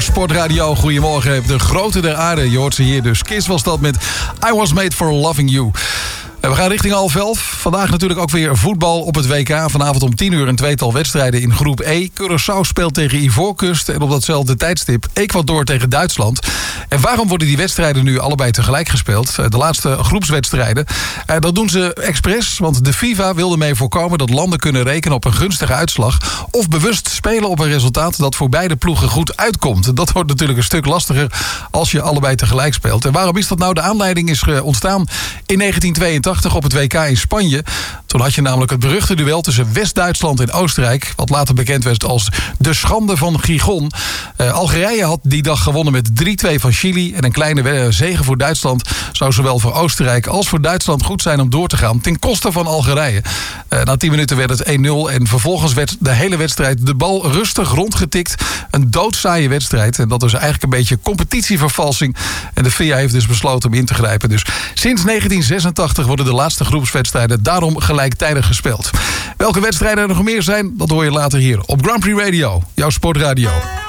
Sportradio, goedemorgen. De grote der aarde, je hoort ze hier dus. Kiss was dat met I Was Made For Loving You. We gaan richting 11:30. Vandaag natuurlijk ook weer voetbal op het WK. Vanavond om 10 uur een tweetal wedstrijden in groep E. Curaçao speelt tegen Ivoorkust. En op datzelfde tijdstip Ecuador tegen Duitsland. En waarom worden die wedstrijden nu allebei tegelijk gespeeld? De laatste groepswedstrijden. Dat doen ze expres, want de FIFA wil ermee voorkomen dat landen kunnen rekenen op een gunstige uitslag. Of bewust spelen op een resultaat dat voor beide ploegen goed uitkomt. Dat wordt natuurlijk een stuk lastiger als je allebei tegelijk speelt. En waarom is dat nou? De aanleiding is ontstaan in 1982. Op het WK in Spanje. Toen had je namelijk het beruchte duel tussen West-Duitsland en Oostenrijk. Wat later bekend werd als de schande van Gijon. Algerije had die dag gewonnen met 3-2 van Chili. En een kleine zege voor Duitsland zou zowel voor Oostenrijk als voor Duitsland goed zijn om door te gaan. Ten koste van Algerije. Na 10 minuten werd het 1-0. En vervolgens werd de hele wedstrijd de bal rustig rondgetikt. Een doodzaaie wedstrijd. En dat was eigenlijk een beetje competitievervalsing. En de FIA heeft dus besloten om in te grijpen. Dus sinds 1986 worden de laatste groepswedstrijden daarom gelijktijdig gespeeld. Welke wedstrijden er nog meer zijn, dat hoor je later hier op Grand Prix Radio, jouw sportradio.